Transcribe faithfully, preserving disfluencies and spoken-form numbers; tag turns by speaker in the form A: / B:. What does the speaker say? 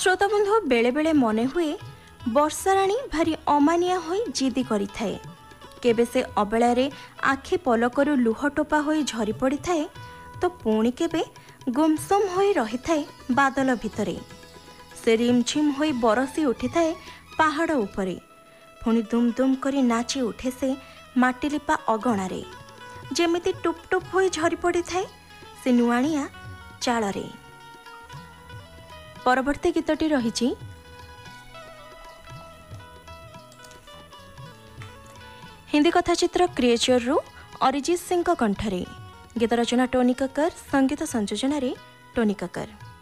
A: श्रोताबंधु बेले बेले मने हुए वर्षाराणी भारी अमानिया होई जिदी करि थाए। केबे से अबेलारे आखि पलकरू लुह टोपा होई झरी पड़ी थाए तो पुणी केबे गुमसुम होई रही थाए बादल भितरे। से रिमझिम होई बरसी उठी थाए पहाड़ उपरे। पुणी दुम दुम करी नाची उठे से माटी लिपा अगणारे। जेमिति टुप टुप होई झरी पड़ी थाए से नुआणिया चाଳରେ। परवर्ती गीतटी रहिछि हिंदी कथाचित्र क्रिएचर रु अरिजीत सिंह कंठरे। गीत रचना टोनी कक्कर, संगीत संयोजन टोनी कक्कर।